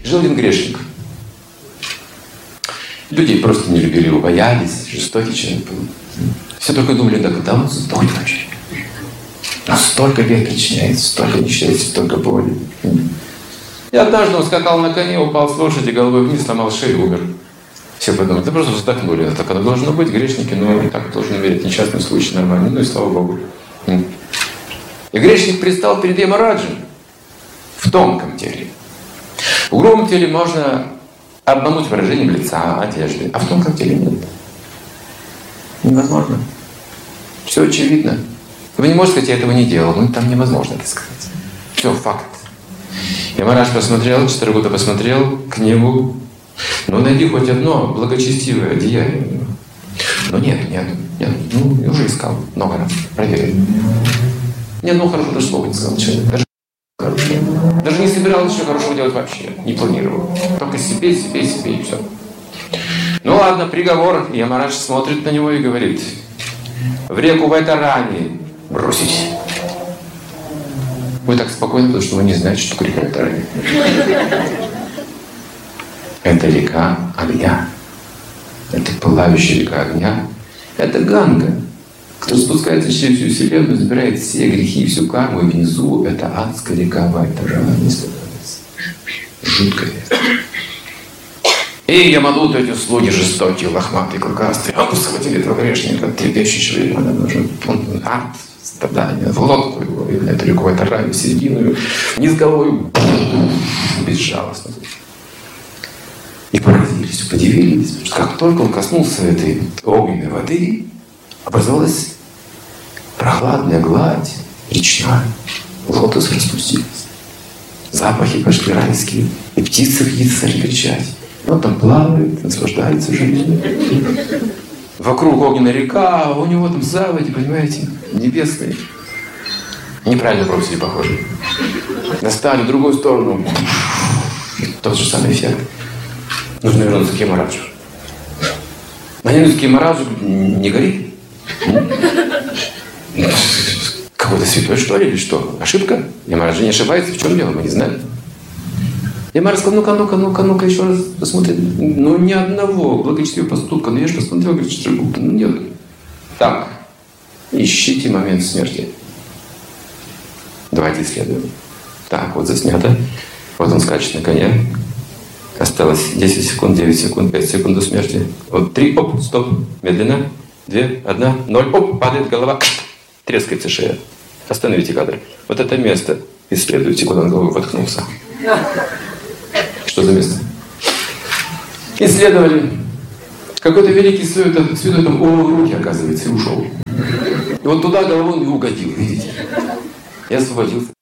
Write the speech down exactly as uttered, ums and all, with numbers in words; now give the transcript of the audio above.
Жил один грешник. Люди просто не любили его, боялись, жестокий человек был. Все только думали, да когда он сдохнет вообще. А столько бед причиняется, столько несчастья, столько боли. И однажды он скакал на коне, упал с лошади, головой вниз, сломал шею и умер. Все подумали, да просто вздохнули. Так оно должно быть, грешники, но и так должны умереть. Несчастный случай, нормально. Ну и слава Богу. И грешник предстал перед Ямараджем в тонком теле. В грубом теле можно обмануть выражением лица, одежды, а в тонком теле нет. Невозможно. Все очевидно. Вы не можете сказать, я этого не делал. Ну, там невозможно это сказать. Все, факт. Ямарадж посмотрел, Читракута посмотрел книгу. Ну, найди хоть одно благочестивое деяние. Но нет, нет, нет. Ну, я уже искал много раз. Проверил. Ни одно хорошее даже слово не сказал человек. Даже хорошее. Даже не собирался ничего хорошего делать вообще. Не планировал. Только себе, себе, себе и все. Ну ладно, приговор. Ямарадж смотрит на него и говорит: в реку Вайтарани бросить. Вы так спокойно, потому что вы не знаете, что такое река Вайтарани. Это река огня. Это пылающая река огня. Это Ганга. Кто спускается через всю вселенную, забирает все грехи и всю карму, и внизу это адская река Вайтарани. Жуткая. И Ямадуты, эти слуги жестокие, лохматые, клыкастые, а схватили этого грешника, трепещущий человек, он нужен ад, страдания, в лодку его, и на эту реку Вайтарани, в середину, вниз головой, безжалостно. И поразились, подивились, что как только он коснулся этой огненной воды, образовалась прохладная гладь, речная, лотос распустилась. Запахи пошли райские, и птицы птицы стали кричать. Он там плавает, наслаждается жизнью. Вокруг огненная река, а у него там заводи, понимаете, небесные. Неправильно бросили, похоже. Достали в другую сторону. Тот же самый эффект. Нужно вернуться к Ямараджу. Они вернутся к Ямараджу, не горит. Какой-то святой, что ли, или что? Ошибка? Ямараджа не ошибается, в чем дело, мы не знаем. Ямарадж сказал: ну-ка, ну-ка, ну-ка, ну-ка, еще раз посмотри. Ну, ни одного благочестивого поступка. Ну, я же посмотрел, говорит, Читракута. Ну, нет. Так, ищите момент смерти. Давайте исследуем. Так, вот заснято. Вот он скачет на коне. Осталось десять секунд, девять секунд, пять секунд до смерти. Вот три, оп, стоп, медленно. Две, одна, ноль, оп, падает голова. Трескается шея. Остановите кадр. Вот это место исследуйте, куда он головой воткнулся. Что за место? Исследовали. Какой-то великий святой, святой там умыл руки, оказывается, и ушел. И вот туда головой он и угодил, видите? Я освободился.